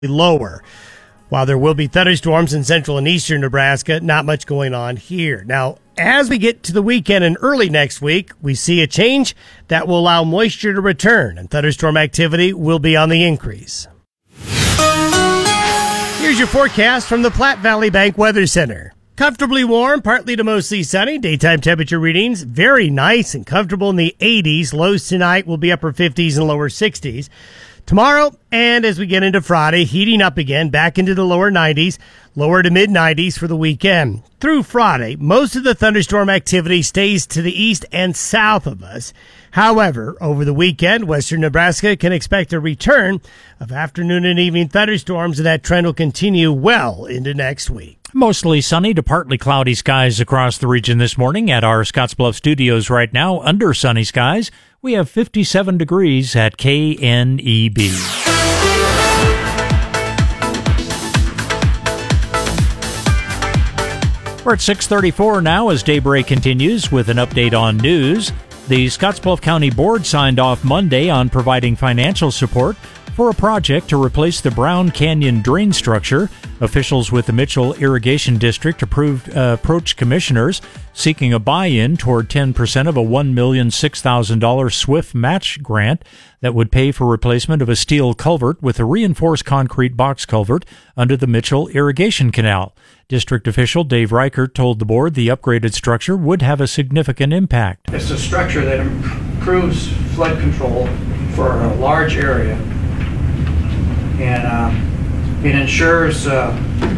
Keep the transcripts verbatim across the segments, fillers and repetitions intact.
lower. While there will be thunderstorms in central and eastern Nebraska, not much going on here. Now, as we get to the weekend and early next week, we see a change that will allow moisture to return, and thunderstorm activity will be on the increase. Here's your forecast from the Platte Valley Bank Weather Center. Comfortably warm, partly to mostly sunny. Daytime temperature readings very nice and comfortable in the eighties. Lows tonight will be upper fifties and lower sixties. Tomorrow, and as we get into Friday, heating up again, back into the lower nineties, lower to mid nineties for the weekend. Through Friday, most of the thunderstorm activity stays to the east and south of us. However, over the weekend, western Nebraska can expect a return of afternoon and evening thunderstorms, and that trend will continue well into next week. Mostly sunny to partly cloudy skies across the region this morning. At our Scottsbluff studios right now, under sunny skies, we have fifty-seven degrees at K N E B. We're at six thirty-four now as daybreak continues with an update on news. The Scottsbluff County Board signed off Monday on providing financial support for a project to replace the Brown Canyon drain structure. Officials with the Mitchell Irrigation District approved uh, approached commissioners seeking a buy-in toward ten percent of a one million six thousand dollars SWIFT match grant that would pay for replacement of a steel culvert with a reinforced concrete box culvert under the Mitchell Irrigation Canal. District official Dave Reichert told the board the upgraded structure would have a significant impact. It's a structure that improves flood control for a large area, and uh, it ensures uh,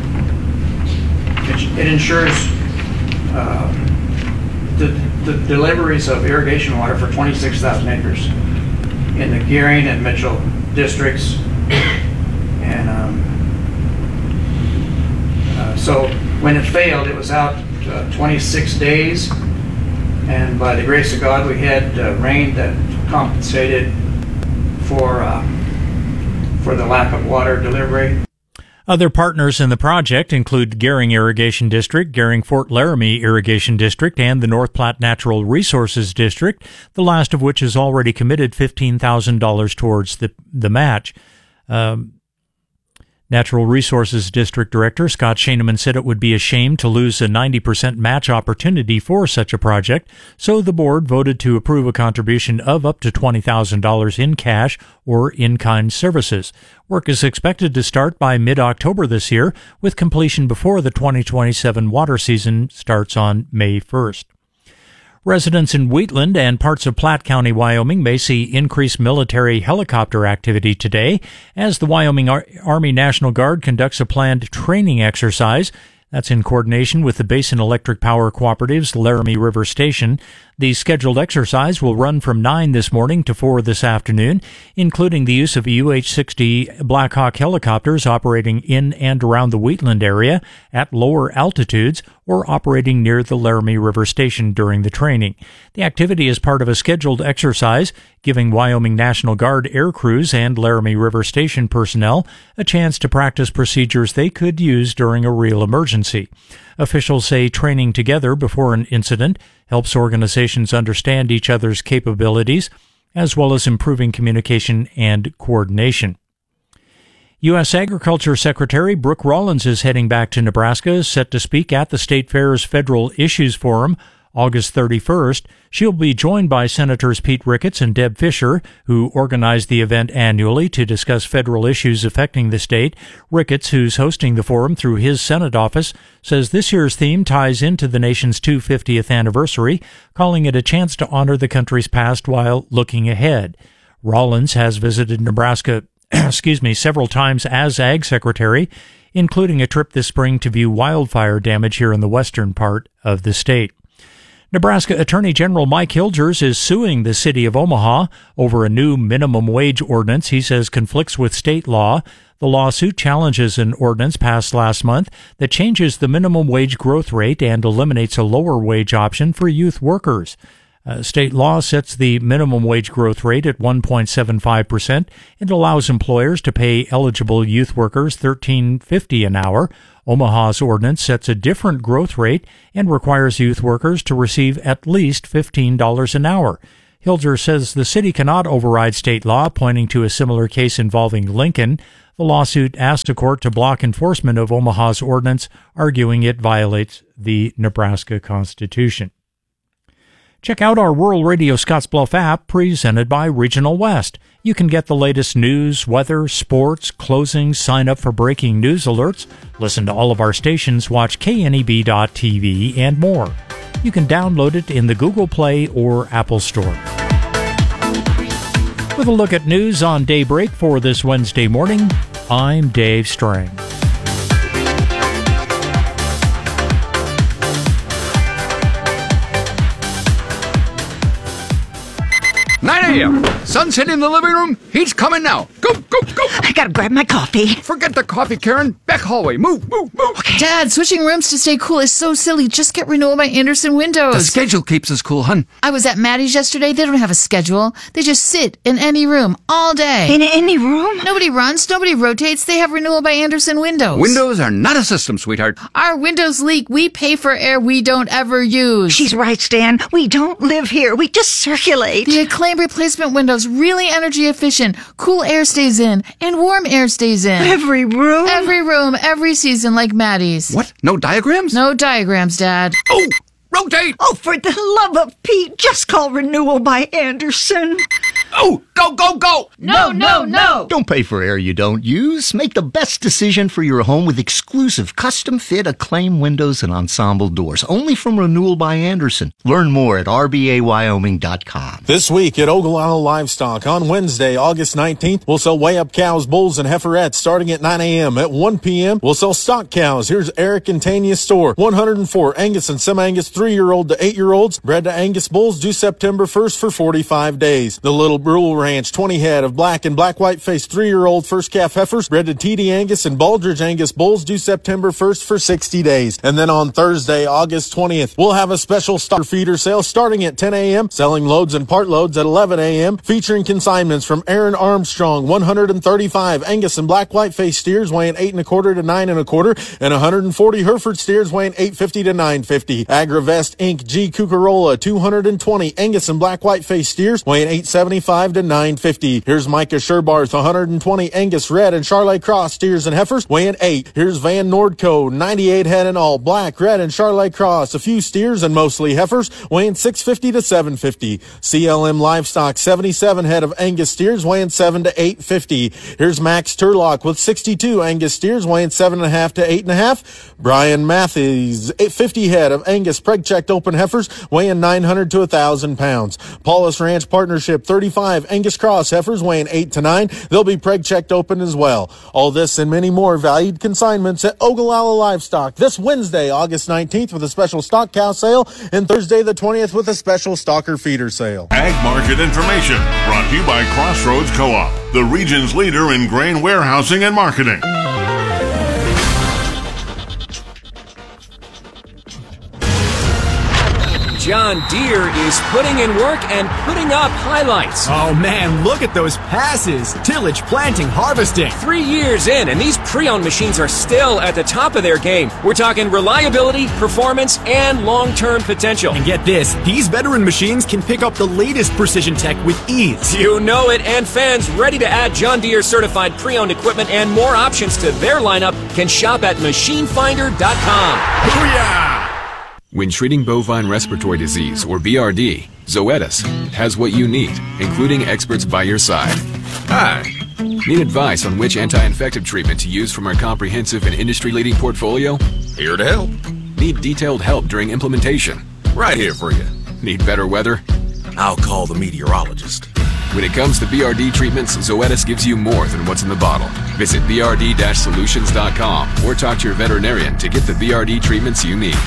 it, it ensures uh, the, the deliveries of irrigation water for twenty-six thousand acres in the Gearing and Mitchell districts, and um, uh, so when it failed, it was out uh, twenty-six days, and by the grace of God, we had uh, rain that compensated for uh, for the lack of water delivery. Other partners in the project include Gering Irrigation District, Gering-Fort Laramie Irrigation District, and the North Platte Natural Resources District, the last of which has already committed fifteen thousand dollars towards the, the match. Um, Natural Resources District Director Scott Shaneman said it would be a shame to lose a ninety percent match opportunity for such a project, so the board voted to approve a contribution of up to twenty thousand dollars in cash or in-kind services. Work is expected to start by mid-October this year, with completion before the twenty twenty-seven water season starts on May first. Residents in Wheatland and parts of Platte County, Wyoming may see increased military helicopter activity today as the Wyoming Ar- Army National Guard conducts a planned training exercise. That's in coordination with the Basin Electric Power Cooperative's Laramie River Station. The scheduled exercise will run from nine this morning to four this afternoon, including the use of U H sixty Black Hawk helicopters operating in and around the Wheatland area at lower altitudes or operating near the Laramie River Station during the training. The activity is part of a scheduled exercise, giving Wyoming National Guard air crews and Laramie River Station personnel a chance to practice procedures they could use during a real emergency. Officials say training together before an incident helps organizations understand each other's capabilities, as well as improving communication and coordination. U S Agriculture Secretary Brooke Rollins is heading back to Nebraska, set to speak at the State Fair's Federal Issues Forum August thirty-first. She'll be joined by Senators Pete Ricketts and Deb Fischer, who organize the event annually to discuss federal issues affecting the state. Ricketts, who's hosting the forum through his Senate office, says this year's theme ties into the nation's two hundred fiftieth anniversary, calling it a chance to honor the country's past while looking ahead. Rollins has visited Nebraska, excuse me, several times as Ag Secretary, including a trip this spring to view wildfire damage here in the western part of the state. Nebraska Attorney General Mike Hilgers is suing the city of Omaha over a new minimum wage ordinance he says conflicts with state law. The lawsuit challenges an ordinance passed last month that changes the minimum wage growth rate and eliminates a lower wage option for youth workers. Uh, state law sets the minimum wage growth rate at one point seven five percent and allows employers to pay eligible youth workers thirteen fifty an hour. Omaha's ordinance sets a different growth rate and requires youth workers to receive at least fifteen dollars an hour. Hilger says the city cannot override state law, pointing to a similar case involving Lincoln. The lawsuit asked the court to block enforcement of Omaha's ordinance, arguing it violates the Nebraska Constitution. Check out our Rural Radio Scottsbluff app presented by Regional West. You can get the latest news, weather, sports, closings, sign up for breaking news alerts, listen to all of our stations, watch K N E B dot T V, and more. You can download it in the Google Play or Apple Store. With a look at news on Daybreak for this Wednesday morning, I'm Dave Strang. nine a.m. Sunset in the living room. He's coming now. Go, go, go. I gotta grab my coffee. Forget the coffee, Karen. Back hallway. Move, move, move. Okay. Dad, switching rooms to stay cool is so silly. Just get Renewal by Andersen windows. The schedule keeps us cool, hun. I was at Maddie's yesterday. They don't have a schedule. They just sit in any room all day. In any room? Nobody runs. Nobody rotates. They have Renewal by Andersen windows. Windows are not a system, sweetheart. Our windows leak. We pay for air we don't ever use. She's right, Stan. We don't live here. We just circulate. The Acclaim replacement windows, really energy efficient. Cool air stays in and warm air stays in. Every room? Every room, every season, like Maddie's. What? No diagrams? No diagrams, Dad. Oh, rotate. Oh, for the love of Pete, just call Renewal by Andersen. Oh, go, go, go. No, no, no. Don't pay for air you don't use. Make the best decision for your home with exclusive custom-fit Acclaim windows and ensemble doors. Only from Renewal by Andersen. Learn more at R B A Wyoming dot com. This week at Ogallala Livestock on Wednesday, August nineteenth, we'll sell weigh-up cows, bulls, and heiferettes starting at nine a.m. At one p.m., we'll sell stock cows. Here's Eric and Tanya Store. one hundred four Angus and semi-Angus three-year-old to eight-year-olds. Bred to Angus bulls due September first for forty-five days. The Little Brule Ranch, twenty head of black and black-white faced three-year-old first calf heifers. Bred to T D Angus and Baldridge Angus bulls due September first for sixty days. And then on Thursday, August twentieth, we'll have a special stocker feeder sale starting at ten a.m., selling loads and part loads at eleven a.m., featuring consignments from Aaron Armstrong, one hundred thirty-five Angus and black-white faced steers weighing eight and a quarter to nine and a quarter, and one hundred forty Hereford steers weighing eight fifty to nine fifty. Agravest Incorporated. G. Cucarola, two hundred twenty Angus and black-white faced steers weighing eight seventy-five to nine fifty. Here's Micah Sherbarth, one hundred twenty Angus red and Charlet Cross steers and heifers weighing eight. Here's Van Nordco, ninety-eight head in all, black, red, and Charlet Cross, a few steers and mostly heifers weighing six fifty to seven fifty. C L M Livestock, seventy-seven head of Angus steers weighing seven to eight fifty. Here's Max Turlock with sixty-two Angus steers weighing seven and a half to eight and a half. Brian Matthews, fifty head of Angus preg-checked open heifers weighing nine hundred to one thousand pounds. Paulus Ranch Partnership, thirty-five Angus Cross heifers weighing eight to nine. They'll be preg-checked open as well. All this and many more valued consignments at Ogallala Livestock this Wednesday, August nineteenth, with a special stock cow sale, and Thursday the twentieth with a special stalker feeder sale. Ag market information brought to you by Crossroads Co-op, the region's leader in grain warehousing and marketing. John Deere is putting in work and putting up highlights. Oh man, look at those passes. Tillage, planting, harvesting. Three years in, and these pre-owned machines are still at the top of their game. We're talking reliability, performance, and long-term potential. And get this, these veteran machines can pick up the latest precision tech with ease. You know it, and fans ready to add John Deere certified pre-owned equipment and more options to their lineup can shop at machine finder dot com. Booyah! When treating bovine respiratory disease, or B R D, Zoetis has what you need, including experts by your side. Hi. Need advice on which anti-infective treatment to use from our comprehensive and industry-leading portfolio? Here to help. Need detailed help during implementation? Right here for you. Need better weather? I'll call the meteorologist. When it comes to B R D treatments, Zoetis gives you more than what's in the bottle. Visit B R D solutions dot com or talk to your veterinarian to get the B R D treatments you need.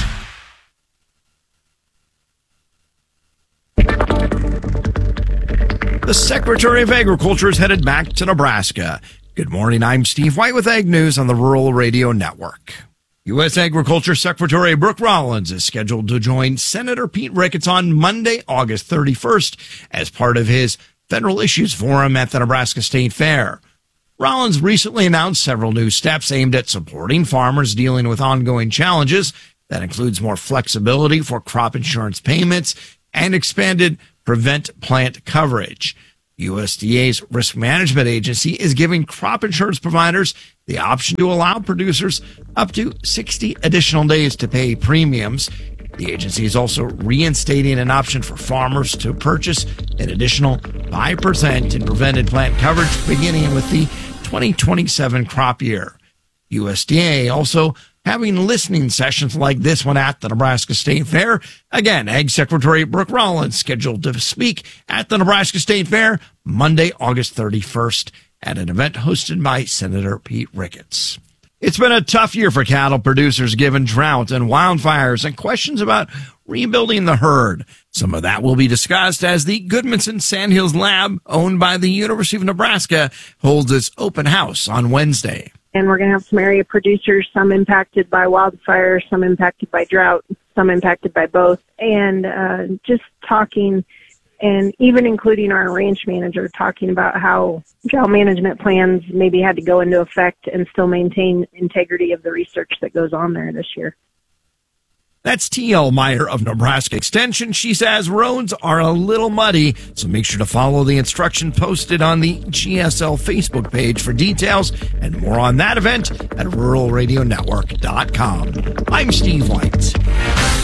The Secretary of Agriculture is headed back to Nebraska. Good morning, I'm Steve White with Ag News on the Rural Radio Network. U S Agriculture Secretary Brooke Rollins is scheduled to join Senator Pete Ricketts on Monday, August thirty-first, as part of his Federal Issues Forum at the Nebraska State Fair. Rollins recently announced several new steps aimed at supporting farmers dealing with ongoing challenges. That includes more flexibility for crop insurance payments and expanded prevent plant coverage. U S D A's Risk Management Agency is giving crop insurance providers the option to allow producers up to sixty additional days to pay premiums. The agency is also reinstating an option for farmers to purchase an additional five percent in prevented plant coverage beginning with the twenty twenty-seven crop year. U S D A also having listening sessions like this one at the Nebraska State Fair. Again, Ag Secretary Brooke Rollins scheduled to speak at the Nebraska State Fair Monday, August thirty-first at an event hosted by Senator Pete Ricketts. It's been a tough year for cattle producers given drought and wildfires and questions about rebuilding the herd. Some of that will be discussed as the Goodmanson Sandhills Lab, owned by the University of Nebraska, holds its open house on Wednesday. And we're going to have some area producers, some impacted by wildfire, some impacted by drought, some impacted by both. And uh, just talking, and even including our ranch manager, talking about how drought management plans maybe had to go into effect and still maintain integrity of the research that goes on there this year. That's T L Meyer of Nebraska Extension. She says roads are a little muddy, so make sure to follow the instruction posted on the G S L Facebook page for details and more on that event at rural radio network dot com. I'm Steve White.